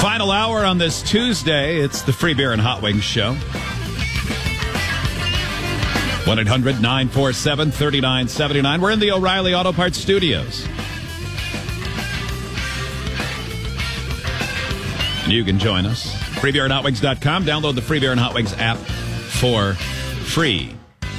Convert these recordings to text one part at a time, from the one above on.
Final hour on this Tuesday. It's the Free Beer and Hot Wings Show. 1-800-947-3979. We're in the O'Reilly Auto Parts Studios. And you can join us. FreeBeerandHotWings.com. Download the Free Beer and Hot Wings app for free.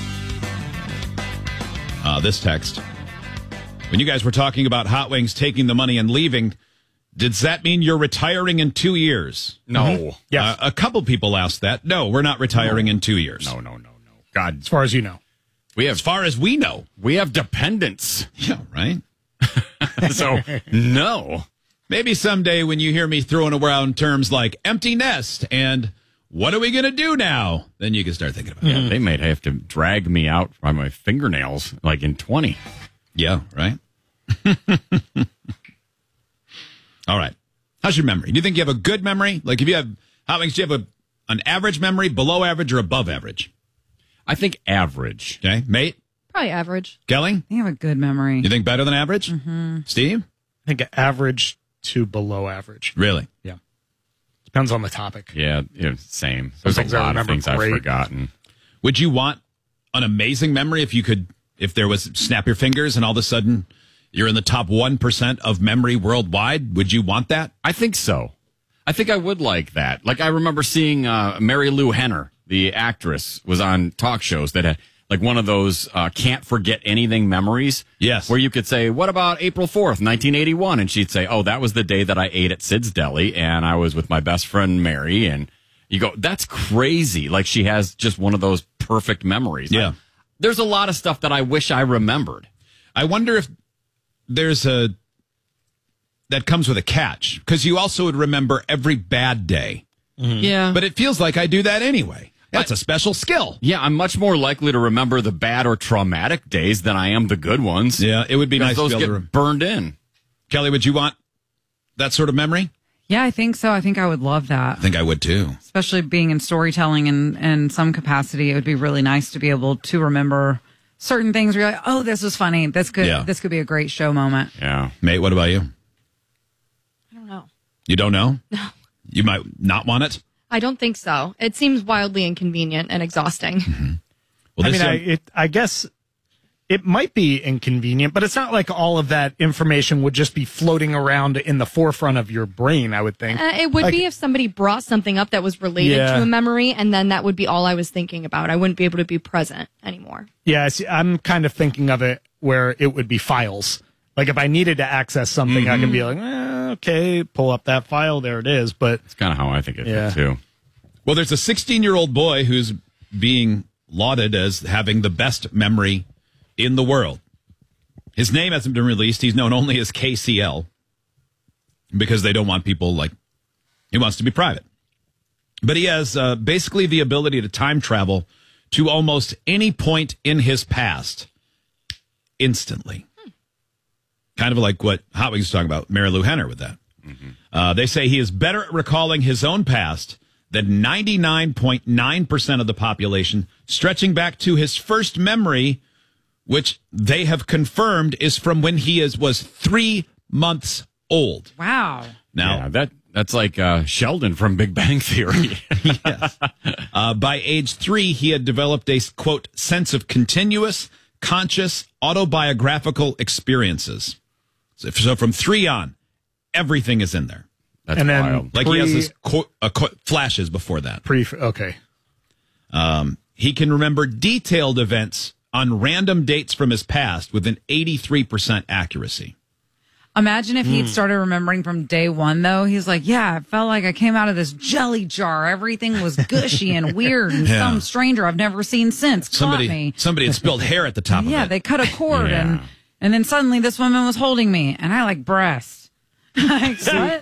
This text. When you guys were talking about Hot Wings taking the money and leaving, does that mean you're retiring in 2 years? No. Mm-hmm. Yes. A couple people asked that. No, we're not retiring in 2 years. No. God, As far as you know. As far as we know. we have dependents. Yeah, right? So, no. Maybe someday when you hear me throwing around terms like empty nest and what are we going to do now? Then you can start thinking about it. Yeah, they might have to drag me out by my fingernails like in 20. Yeah, right? All right. How's your memory? Do you think you have a good memory? Like if you have Hot Wings, do you have an average memory, below average, or above average? I think average. Okay. Mate? Probably average. Kelly? You have a good memory. You think better than average? Mm-hmm. Steve? I think average to below average. Really? Yeah. Depends on the topic. Yeah, same. There's a things I lot of remember things I've great. forgotten. Would you want an amazing memory if there was snap your fingers and all of a sudden you're in the top 1% of memory worldwide? Would you want that? I think so. I think I would like that. Like I remember seeing Mary Lou Henner, the actress, was on talk shows that had like one of those can't forget anything memories. Yes. Where you could say, what about April 4th, 1981? And she'd say, oh, that was the day that I ate at Sid's Deli and I was with my best friend Mary. And you go, that's crazy. Like she has just one of those perfect memories. Yeah. There's a lot of stuff that I wish I remembered. I wonder if there's that comes with a catch, because you also would remember every bad day. Yeah. But it feels like I do that anyway. That's a special skill. Yeah, I'm much more likely to remember the bad or traumatic days than I am the good ones. Yeah, it would be nice those to be able get to burned in. Kelly, would you want that sort of memory? Yeah, I think so. I think I would love that. I think I would too. Especially being in storytelling in some capacity. It would be really nice to be able to remember certain things where you're like, oh, this was funny. This could be a great show moment. Yeah. Mate, what about you? I don't know. You don't know? No. You might not want it? I don't think so. It seems wildly inconvenient and exhausting. Well, I guess it might be inconvenient, but it's not like all of that information would just be floating around in the forefront of your brain, I would think. It would be if somebody brought something up that was related to a memory, and then that would be all I was thinking about. I wouldn't be able to be present anymore. Yeah, see, I'm kind of thinking of it where it would be files. Like if I needed to access something, I can be like, okay, pull up that file. There it is. But It's kind of how I think of it, too. Well, there's a 16-year-old boy who's being lauded as having the best memory in the world. His name hasn't been released. He's known only as KCL because they don't want people like, he wants to be private. But he has basically the ability to time travel to almost any point in his past instantly. Kind of like what Hot Wings was talking about, Mary Lou Henner with that. They say he is better at recalling his own past than 99.9% of the population, stretching back to his first memory, which they have confirmed is from when he was 3 months old. Wow. Now, that's like Sheldon from Big Bang Theory. yes. By age 3, he had developed a, quote, sense of continuous, conscious, autobiographical experiences. So from 3 on, everything is in there. That's and then wild. Like he has this flashes before that. Okay. He can remember detailed events on random dates from his past with an 83% accuracy. Imagine if he'd started remembering from day one, though. He's like, yeah, I felt like I came out of this jelly jar. Everything was gushy and weird, and some stranger I've never seen since caught me. Somebody had spilled hair at the top of it. Yeah, they cut a cord, and then suddenly this woman was holding me, and I like breasts. Like, what?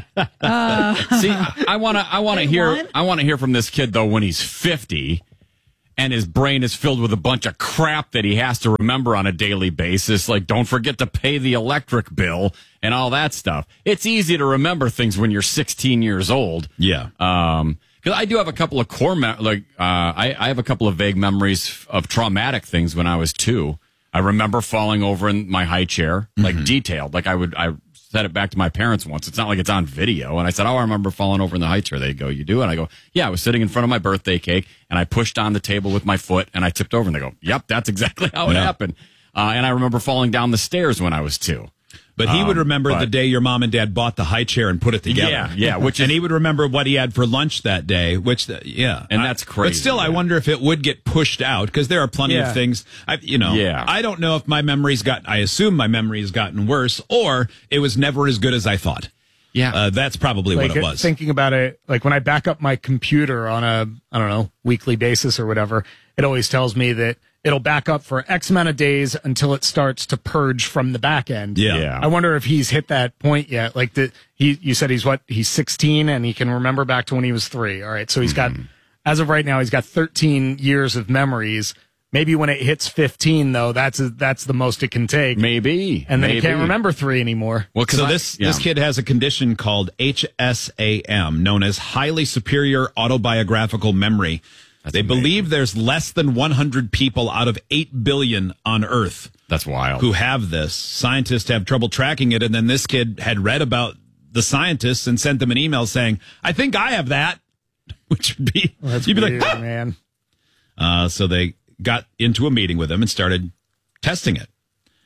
See, I want to hear from this kid though when he's 50 and his brain is filled with a bunch of crap that he has to remember on a daily basis, like don't forget to pay the electric bill and all that stuff. It's easy to remember things when you're 16 years old. Yeah. Because I do have a couple of I have a couple of vague memories of traumatic things when I was 2. I remember falling over in my high chair, like detailed. Like I said it back to my parents once. It's not like it's on video. And I said, I remember falling over in the Heights here. They go, you do? And I go, yeah, I was sitting in front of my birthday cake and I pushed on the table with my foot and I tipped over. And they go, yep, that's exactly how it happened. And I remember falling down the stairs when I was 2. But he would remember the day your mom and dad bought the high chair and put it together. Yeah. And he would remember what he had for lunch that day, and that's crazy. But still, I wonder if it would get pushed out, because there are plenty of things, I don't know if my memory's I assume my memory has gotten worse, or it was never as good as I thought. Yeah. That's probably what it was. Thinking about it, like when I back up my computer on a, weekly basis or whatever, it always tells me that it'll back up for X amount of days until it starts to purge from the back end. Yeah. I wonder if he's hit that point yet. Like you said he's 16 and he can remember back to when he was 3. All right. So he's got, as of right now, he's got 13 years of memories. Maybe when it hits 15 though, that's the most it can take. Maybe. And then he can't remember 3 anymore. Well, so this kid has a condition called HSAM, known as highly superior autobiographical memory. They believe there's less than 100 people out of 8 billion on Earth. That's wild. Who have this. Scientists have trouble tracking it. And then this kid had read about the scientists and sent them an email saying, I think I have that. Which would be, that's you'd be weird, like, ah! man. So they got into a meeting with him and started testing it.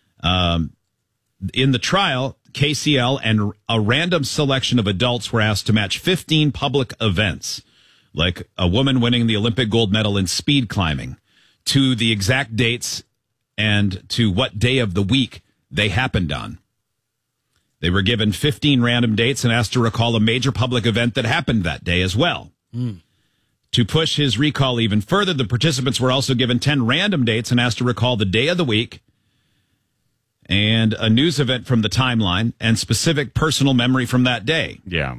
In the trial, KCL and a random selection of adults were asked to match 15 public events, like a woman winning the Olympic gold medal in speed climbing, to the exact dates and to what day of the week they happened on. They were given 15 random dates and asked to recall a major public event that happened that day as well. To push his recall even further, the participants were also given 10 random dates and asked to recall the day of the week and a news event from the timeline and specific personal memory from that day. Yeah.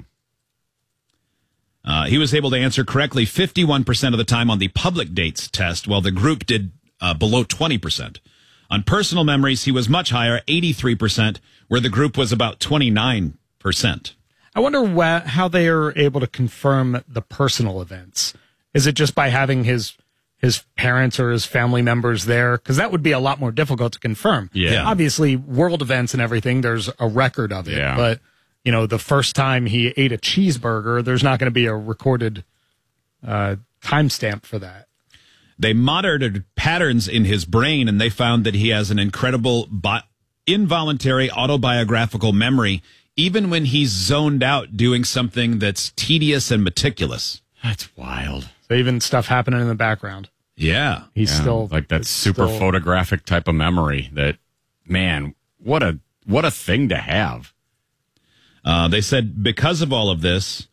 He was able to answer correctly 51% of the time on the public dates test, while the group did below 20%. On personal memories, he was much higher, 83%, where the group was about 29%. I wonder how they are able to confirm the personal events. Is it just by having his parents or his family members there? Because that would be a lot more difficult to confirm. Yeah. Obviously, world events and everything, there's a record of it. Yeah. But, the first time he ate a cheeseburger, there's not going to be a recorded timestamp for that. They monitored patterns in his brain, and they found that he has an incredible involuntary autobiographical memory, even when he's zoned out doing something that's tedious and meticulous. That's wild. So even stuff happening in the background. Yeah. He's still like that super photographic type of memory that, man, what a thing to have. They said because of all of this,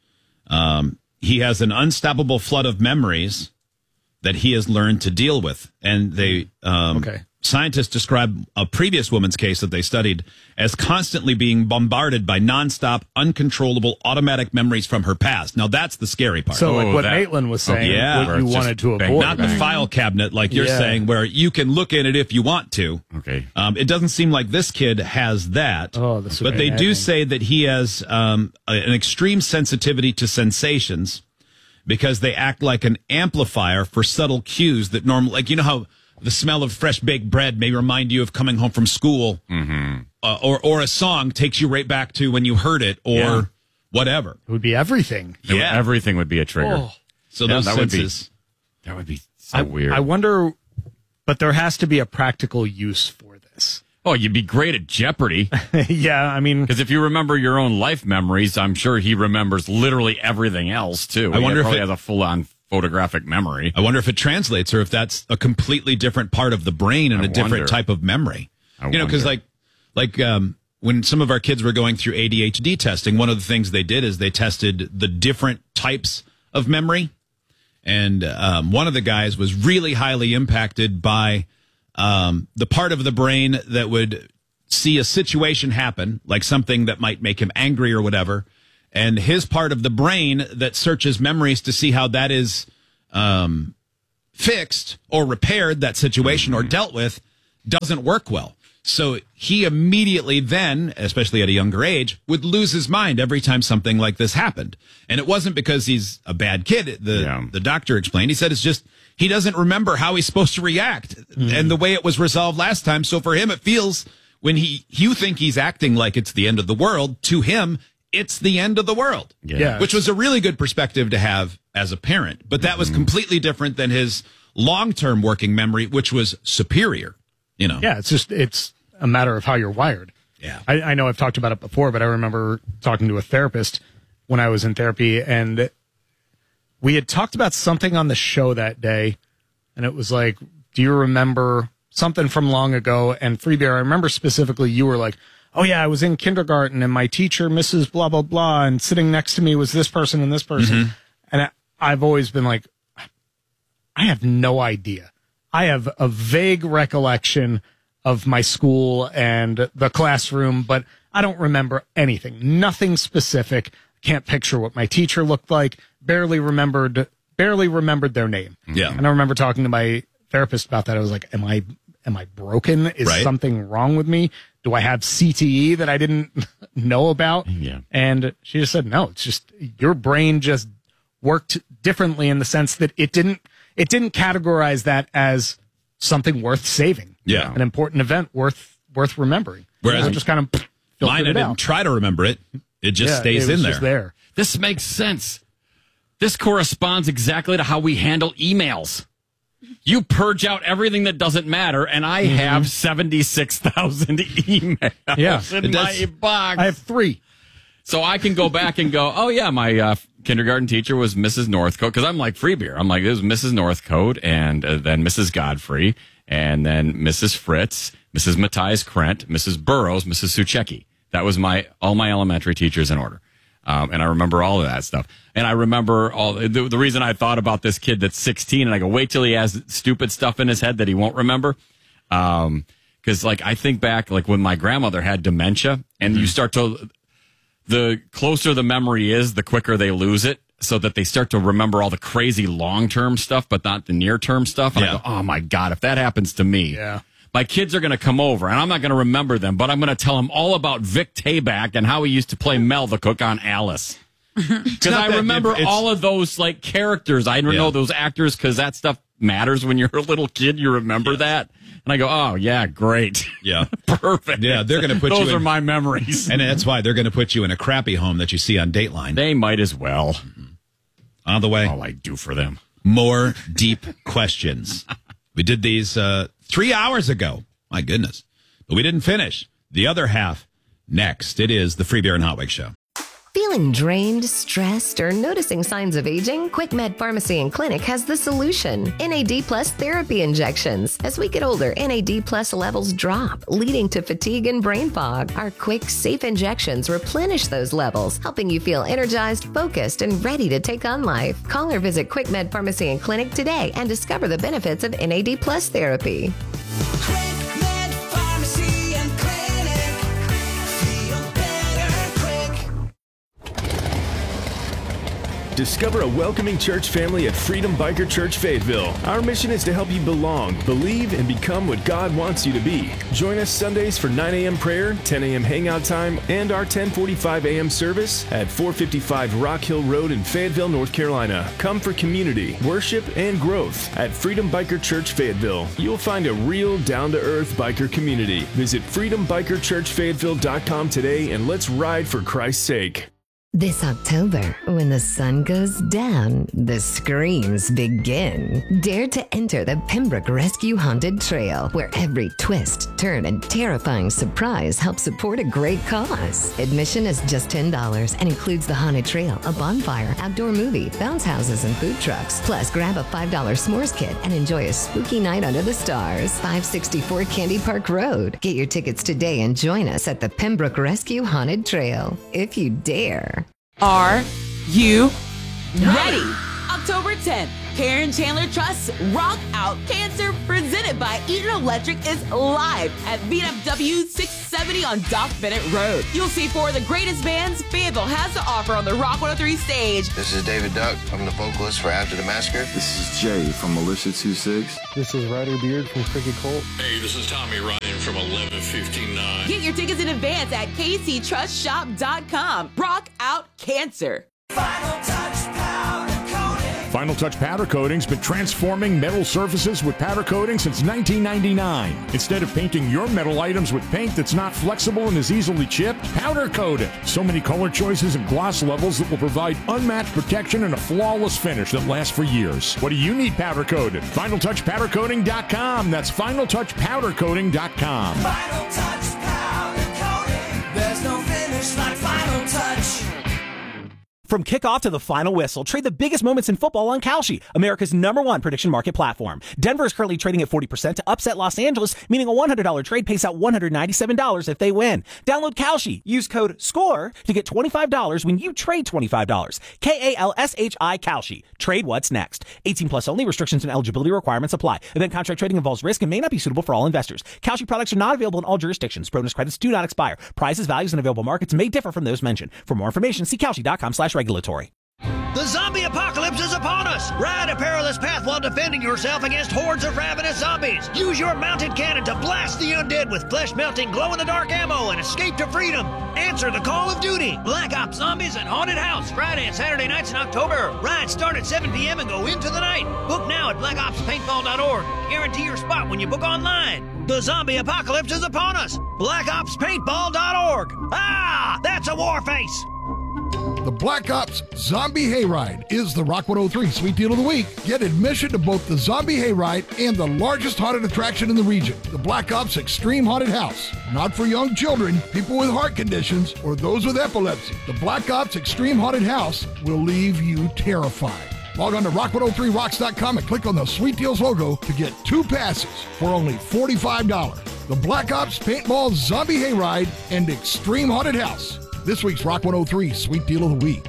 he has an unstoppable flood of memories that he has learned to deal with. And they, scientists describe a previous woman's case that they studied as constantly being bombarded by nonstop, uncontrollable, automatic memories from her past. Now, that's the scary part. So, like what Maitland was saying, what you wanted to avoid. Not the file cabinet, like you're saying, where you can look in it if you want to. Okay. It doesn't seem like this kid has that. But they do say that he has an extreme sensitivity to sensations because they act like an amplifier for subtle cues that normally, like, you know how the smell of fresh baked bread may remind you of coming home from school, or a song takes you right back to when you heard it, or whatever. It would be everything. Everything would be a trigger. Oh. So those senses. That would be so weird. I wonder, but there has to be a practical use for this. Oh, you'd be great at Jeopardy. Yeah, I mean, because if you remember your own life memories, I'm sure he remembers literally everything else too. I wonder if he has a full-on photographic memory. I wonder if it translates, or if that's a completely different part of the brain and a different type of memory. Because like when some of our kids were going through ADHD testing, one of the things they did is they tested the different types of memory, and one of the guys was really highly impacted by the part of the brain that would see a situation happen, like something that might make him angry or whatever, and his part of the brain that searches memories to see how that is fixed or repaired, that situation, or dealt with, doesn't work well. So he immediately then, especially at a younger age, would lose his mind every time something like this happened. And it wasn't because he's a bad kid. The doctor explained. He said it's just he doesn't remember how he's supposed to react and the way it was resolved last time. So for him, it feels when you think he's acting like it's the end of the world, to him, it's the end of the world. Yeah. Which was a really good perspective to have as a parent. But that was completely different than his long-term working memory, which was superior, Yeah, it's a matter of how you're wired. Yeah. I know I've talked about it before, but I remember talking to a therapist when I was in therapy, and we had talked about something on the show that day, and it was like, do you remember something from long ago? And Freebear, I remember specifically you were like, oh yeah, I was in kindergarten and my teacher, Mrs. blah, blah, blah, and sitting next to me was this person and this person. And I've always been like, I have no idea. I have a vague recollection of my school and the classroom, but I don't remember anything. Nothing specific. Can't picture what my teacher looked like. Barely remembered their name. Yeah. And I remember talking to my therapist about that. I was like, am I broken? Is something wrong with me? Do I have CTE that I didn't know about? Yeah. And she just said, no, it's just your brain just worked differently in the sense that it didn't categorize that as something worth saving. Yeah. An important event worth remembering. Whereas it just kind of mine, I didn't try to remember it. It just stays in there. Just there. This makes sense. This corresponds exactly to how we handle emails. You purge out everything that doesn't matter, and I have 76,000 emails in my box. I have 3. So I can go back and go, oh, yeah, my kindergarten teacher was Mrs. Northcote, because I'm like Freebeer. I'm like, it was Mrs. Northcote, and then Mrs. Godfrey, and then Mrs. Fritz, Mrs. Matthias Krent, Mrs. Burrows, Mrs. Suchecki. That was all my elementary teachers in order. And I remember all of that stuff. And I remember the reason I thought about this kid that's 16, and I go, wait till he has stupid stuff in his head that he won't remember. Because, I think back, when my grandmother had dementia, and you start to, the closer the memory is, the quicker they lose it, so that they start to remember all the crazy long-term stuff, but not the near-term stuff. And I go, oh, my God, if that happens to me. Yeah. My kids are going to come over, and I'm not going to remember them, but I'm going to tell them all about Vic Tayback and how he used to play Mel the cook on Alice. Because I remember all of those characters. I don't know those actors because that stuff matters when you're a little kid. You remember that. And I go, oh, yeah, great. Yeah. Perfect. Yeah, they're going to put those are my memories. And that's why they're going to put you in a crappy home that you see on Dateline. They might as well. On the way. All I do for them. More deep questions. We did these 3 hours ago. My goodness. But we didn't finish. The other half next. It is the Free Beer and Hot Wig Show. Feeling drained, stressed, or noticing signs of aging? QuickMed Pharmacy and Clinic has the solution. NAD Plus therapy injections. As we get older, NAD Plus levels drop, leading to fatigue and brain fog. Our quick, safe injections replenish those levels, helping you feel energized, focused, and ready to take on life. Call or visit QuickMed Pharmacy and Clinic today and discover the benefits of NAD Plus therapy. QuickMed Pharmacy and Clinic. Feel better quick. Discover a welcoming church family at Freedom Biker Church Fayetteville. Our mission is to help you belong, believe, and become what God wants you to be. Join us Sundays for 9 a.m. prayer, 10 a.m. hangout time, and our 10:45 a.m. service at 455 Rock Hill Road in Fayetteville, North Carolina. Come for community, worship, and growth at Freedom Biker Church Fayetteville. You'll find a real down-to-earth biker community. Visit freedombikerchurchfayetteville.com today and let's ride for Christ's sake. This October, when the sun goes down, the screams begin. Dare to enter the Pembroke Rescue Haunted Trail, where every twist, turn, and terrifying surprise helps support a great cause. Admission is just $10 and includes the haunted trail, a bonfire, outdoor movie, bounce houses, and food trucks. Plus, grab a $5 s'mores kit and enjoy a spooky night under the stars. 564 Candy Park Road. Get your tickets today and join us at the Pembroke Rescue Haunted Trail, if you dare. Are you ready? October 10th, Karen Chandler Trust's Rock Out Cancer, presented by Eaton Electric, is live at VFW 670 on Doc Bennett Road. You'll see 4 of the greatest bands Fayetteville has to offer on the Rock 103 stage. This is David Duck. I'm the vocalist for After the Massacre. This is Jay from Militia 26. This is Ryder Beard from Cricket Colt. Hey, this is Tommy Ryan from 1159. Get your tickets in advance at kctrustshop.com. Rock Out Cancer. Final touch powder coating. Final Touch Powder Coating's been transforming metal surfaces with powder coating since 1999. Instead of painting your metal items with paint that's not flexible and is easily chipped, powder coat it. So many color choices and gloss levels that will provide unmatched protection and a flawless finish that lasts for years. What do you need powder coated? FinalTouchPowderCoating.com. That's FinalTouchPowderCoating.com. Final Touch Powder Coating. There's no finish like Final Touch. From kickoff to the final whistle, trade the biggest moments in football on Kalshi, America's #1 prediction market platform. Denver is currently trading at 40% to upset Los Angeles, meaning a $100 trade pays out $197 if they win. Download Kalshi. Use code SCORE to get $25 when you trade $25. KALSHI Kalshi. Trade what's next. 18 plus only. Restrictions and eligibility requirements apply. Event contract trading involves risk and may not be suitable for all investors. Kalshi products are not available in all jurisdictions. Bonus credits do not expire. Prices, values, and available markets may differ from those mentioned. For more information, see Kalshi.com/regulatory. The zombie apocalypse is upon us! Ride a perilous path while defending yourself against hordes of ravenous zombies. Use your mounted cannon to blast the undead with flesh-melting, glow-in-the-dark ammo and escape to freedom. Answer the call of duty. Black Ops Zombies and Haunted House, Friday and Saturday nights in October. Rides start at 7 p.m. and go into the night. Book now at blackopspaintball.org. Guarantee your spot when you book online. The zombie apocalypse is upon us. blackopspaintball.org. Ah, that's a war face. The Black Ops Zombie Hayride is the Rock 103 Sweet Deal of the Week. Get admission to both the Zombie Hayride and the largest haunted attraction in the region, the Black Ops Extreme Haunted House. Not for young children, people with heart conditions, or those with epilepsy. The Black Ops Extreme Haunted House will leave you terrified. Log on to rock103rocks.com and click on the Sweet Deals logo to get 2 passes for only $45. The Black Ops Paintball Zombie Hayride and Extreme Haunted House. This week's Rock 103 Sweet Deal of the Week.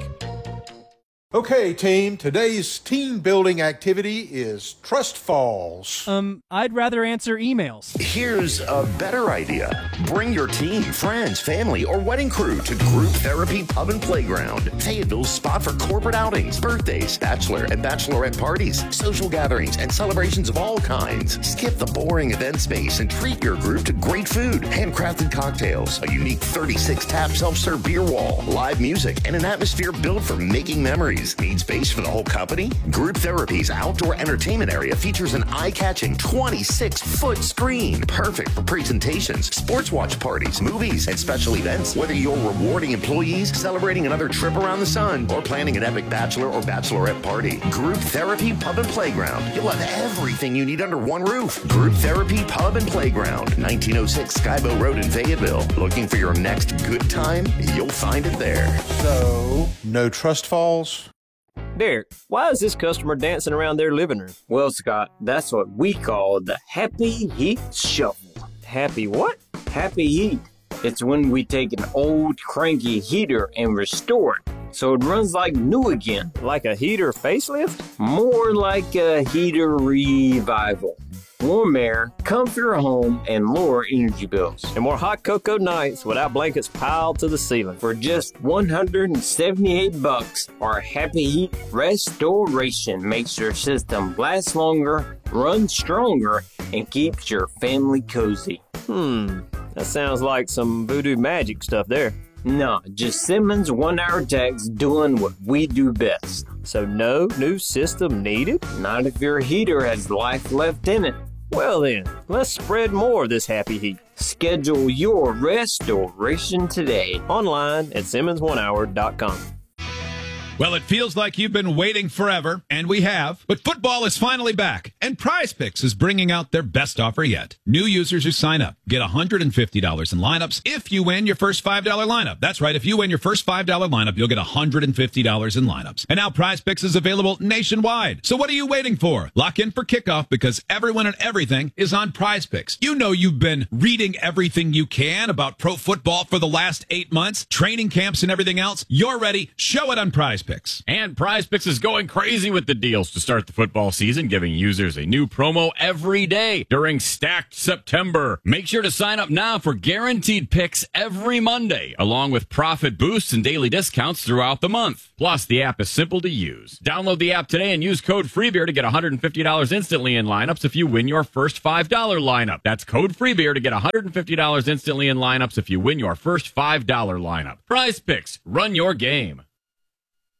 Okay, team, today's team building activity is Trust Falls. I'd rather answer emails. Here's a better idea. Bring your team, friends, family, or wedding crew to Group Therapy Pub and Playground, Fayetteville's spot for corporate outings, birthdays, bachelor and bachelorette parties, social gatherings, and celebrations of all kinds. Skip the boring event space and treat your group to great food, handcrafted cocktails, a unique 36-tap self-serve beer wall, live music, and an atmosphere built for making memories. Need space for the whole company? Group Therapy's outdoor entertainment area features an eye-catching 26-foot screen, perfect for presentations, sports watch parties, movies, and special events. Whether you're rewarding employees, celebrating another trip around the sun, or planning an epic bachelor or bachelorette party, Group Therapy Pub and Playground. You'll have everything you need under one roof. Group Therapy Pub and Playground, 1906 Skybow Road in Fayetteville. Looking for your next good time? You'll find it there. So, no Trust Falls? Derek, why is this customer dancing around their living room? Well, Scott, that's what we call the Happy Heat Shuffle. Happy what? Happy Heat. It's when we take an old cranky heater and restore it so it runs like new again. Like a heater facelift? More like a heater revival. Warm air, comfier home, and lower energy bills. And more hot cocoa nights without blankets piled to the ceiling. For just $178, our Happy Heat Restoration makes your system last longer, run stronger, and keeps your family cozy. That sounds like some voodoo magic stuff there. No, just Simmons 1-hour techs doing what we do best. So no new system needed? Not if your heater has life left in it. Well then, let's spread more of this happy heat. Schedule your restoration today. Online at Simmons1hour.com. Well, it feels like you've been waiting forever, and we have. But football is finally back, and Prize Picks is bringing out their best offer yet. New users who sign up get $150 in lineups if you win your first $5 lineup. That's right. If you win your first $5 lineup, you'll get $150 in lineups. And now Prize Picks is available nationwide. So what are you waiting for? Lock in for kickoff because everyone and everything is on Prize Picks. You know you've been reading everything you can about pro football for the last 8 months, training camps and everything else. You're ready. Show it on Prize Picks. And Prize Picks is going crazy with the deals to start the football season, giving users a new promo every day during Stacked September. Make sure to sign up now for guaranteed picks every Monday, along with profit boosts and daily discounts throughout the month. Plus, the app is simple to use. Download the app today and use code FREEBEER to get $150 instantly in lineups if you win your first $5 lineup. That's code FREEBEER to get $150 instantly in lineups if you win your first $5 lineup. Prize Picks. Run your game.